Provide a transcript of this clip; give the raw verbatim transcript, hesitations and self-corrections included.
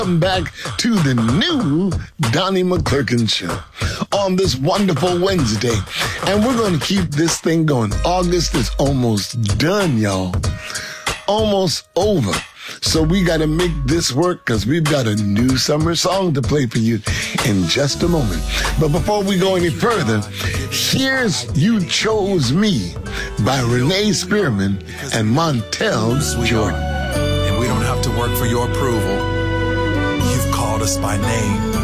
Welcome back to the new Donnie McClurkin Show on this wonderful Wednesday. And we're going to keep this thing going. August is almost done, y'all. Almost over. So we got to make this work because we've got a new summer song to play for you in just a moment. But before we go any further, here's You Chose Me by Renee Spearman and Montel Jordan. And we don't have to work for your approval. You've called us by name.